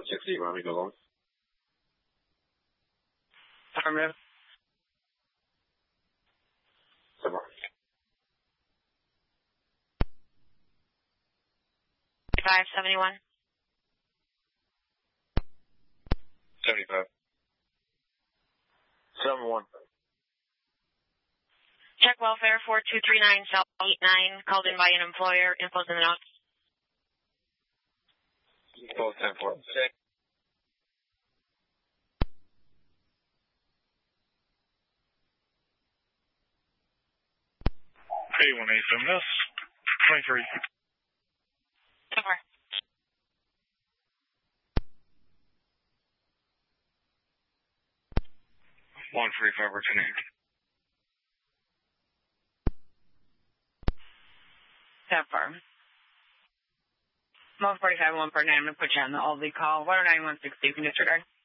160, you want me to go long? Affirmative. 571. 75. 71. Check welfare 4239 South 89, called in by an employer. Info's in the notes. Both 10-4. Hey, 187S. 23. 10-4. 145 returning. 10-4. Mode 45, 149, I'm going to put you on the Aldi call. 109-160, you can disregard.